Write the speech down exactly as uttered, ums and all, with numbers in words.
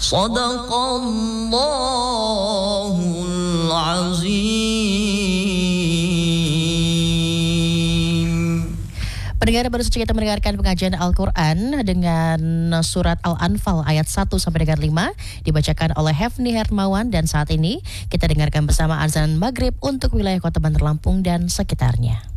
Shadaqallahul azim. Pendengar, baru saja kita mendengarkan pengajian Al-Quran dengan surat Al-Anfal ayat satu sampai dengan lima dibacakan oleh Hefni Hermawan, dan saat ini kita dengarkan bersama azan maghrib untuk wilayah Kota Bandar Lampung dan sekitarnya.